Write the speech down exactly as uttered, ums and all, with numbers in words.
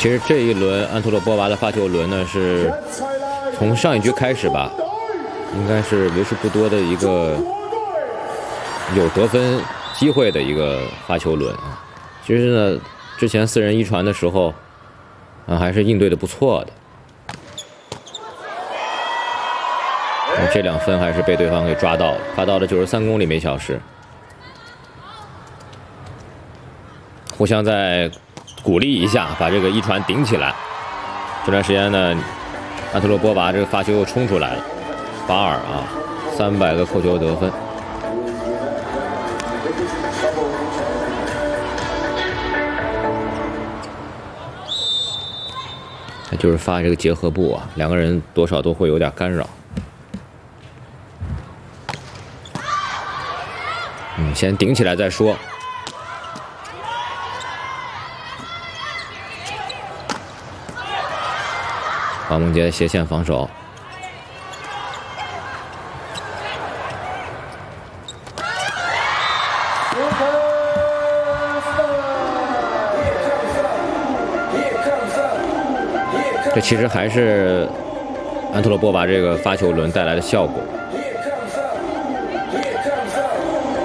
其实这一轮安托洛波娃的发球轮呢，是从上一局开始吧，应该是为数不多的一个有得分机会的一个发球轮啊。其实呢，之前四人一传的时候，啊还是应对的不错的。这两分还是被对方给抓到了，发到了九十三公里每小时。互相再鼓励一下，把这个一传顶起来。这段时间呢，安托洛波娃这个发球又冲出来了，八二啊，三百个扣球得分。他就是发这个结合部啊，两个人多少都会有点干扰。嗯，先顶起来再说。王梦洁斜线防守，这其实还是安托洛波娃这个发球轮带来的效果。